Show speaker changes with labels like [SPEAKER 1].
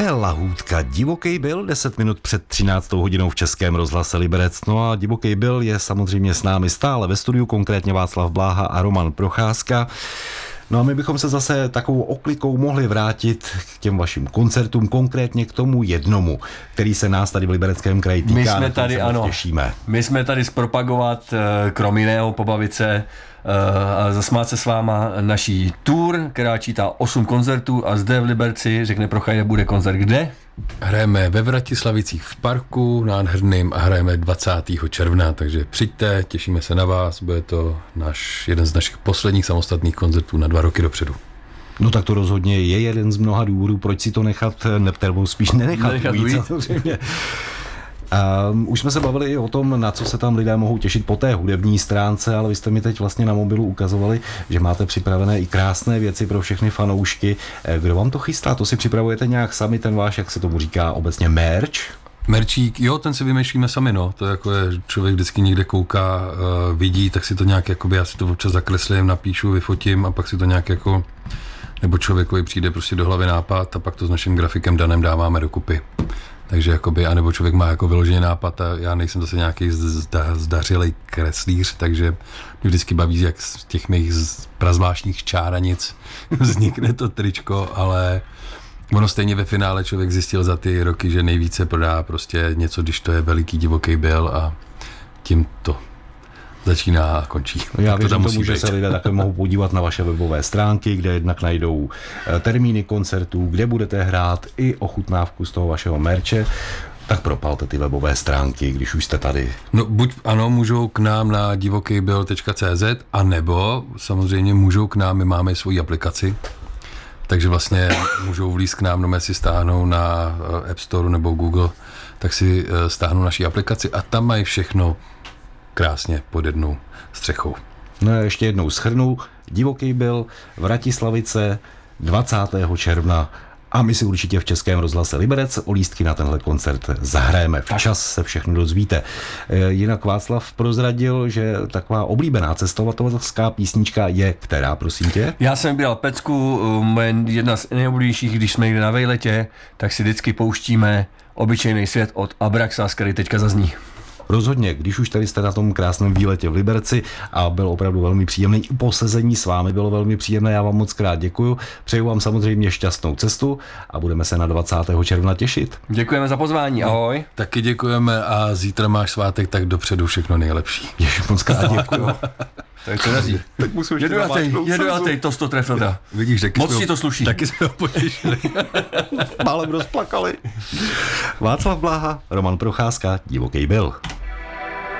[SPEAKER 1] Také lahůdka. Divoký Bill, 10 minut před 13. hodinou v Českém rozhlase Liberec. No a Divoký Bill je samozřejmě s námi stále ve studiu, konkrétně Václav Bláha a Roman Procházka. No a my bychom se zase takovou oklikou mohli vrátit k těm vašim koncertům, konkrétně k tomu jednomu, který se nás tady v Libereckém kraji týká.
[SPEAKER 2] My jsme tady, ano,
[SPEAKER 1] těšíme.
[SPEAKER 2] My jsme tady zpropagovat, krom jiného, pobavit se a zasmát se s váma naší tour, která čítá 8 koncertů a zde v Liberci, řekne Prochajde, bude koncert kde?
[SPEAKER 3] Hrajeme ve Vratislavicích v parku nádherným a hrajeme 20. června, takže přijďte, těšíme se na vás, bude to jeden z našich posledních samostatných koncertů na 2 roky dopředu.
[SPEAKER 1] No tak to rozhodně je jeden z mnoha důvodů, proč si to nechat, nebo spíš nenechat ujít. Samozřejmě. Už jsme se bavili i o tom, na co se tam lidé mohou těšit po té hudební stránce, ale vy jste mi teď vlastně na mobilu ukazovali, že máte připravené i krásné věci pro všechny fanoušky. Kdo vám to chystá? To si připravujete nějak sami, ten váš, jak se tomu říká obecně, merch?
[SPEAKER 3] Merčík, jo, ten si vymýšlíme sami, no. To je jako člověk vždycky někde kouká, vidí, tak si to nějak, jakoby, já si to občas zakreslím, napíšu, vyfotím a pak si to nějak jako, nebo člověkovi přijde prostě do hlavy nápad a pak to s naším grafikem Danem dáváme dokupy. Takže jakoby, anebo člověk má jako vyložený nápad a já nejsem zase nějaký zdařilej kreslíř, takže mě vždycky baví, jak z těch mých prazvláštních čáranic vznikne to tričko, ale ono stejně ve finále člověk zjistil za ty roky, že nejvíce prodá prostě něco, když to je veliký Divoký Bill a tím to začíná a končí.
[SPEAKER 1] Já věřím tomu, že se lidé také mohou podívat na vaše webové stránky, kde jednak najdou termíny koncertů, kde budete hrát i ochutnávku z toho vašeho merče. Tak propalte ty webové stránky, když už jste tady.
[SPEAKER 3] No buď ano, můžou k nám na divokejbill.cz a nebo samozřejmě můžou k nám, my máme svoji aplikaci, takže vlastně můžou vlízt k nám, no si stáhnou na App Store nebo Google, tak si stáhnou naši aplikaci a tam mají všechno krásně pod jednou střechou.
[SPEAKER 1] No ještě jednou shrnu. Divoký Bill, Vratislavice, 20. června a my si určitě v Českém rozhlase Liberec o lístky na tenhle koncert zahrajeme. Včas se všechno dozvíte. Jinak Václav prozradil, že taková oblíbená cestovatelská písnička je která, prosím tě?
[SPEAKER 2] Já jsem vybíral pecku, jedna z nejoblíbenějších, když jsme někde na vejletě, tak si vždycky pouštíme Obyčejný svět od Abraxas, který teďka zazní.
[SPEAKER 1] Rozhodně, když už tady jste na tom krásném výletě v Liberci a byl opravdu velmi příjemný, i posezení s vámi bylo velmi příjemné, já vám moc krát děkuju, přeju vám samozřejmě šťastnou cestu a budeme se na 20. června těšit.
[SPEAKER 2] Děkujeme za pozvání, ahoj.
[SPEAKER 3] Taky děkujeme a zítra máš svátek, tak dopředu všechno nejlepší.
[SPEAKER 1] Ježiš, moc krát děkuju.
[SPEAKER 2] Tak to razí.
[SPEAKER 1] Tak musím
[SPEAKER 2] jedu já tej, to trefil ta.
[SPEAKER 3] Vidíš,
[SPEAKER 2] moc si to sluší.
[SPEAKER 3] Taky jsme ho potěšili.
[SPEAKER 1] Málem rozplakali. Václav Bláha, Roman Procházka, Divoký Bill.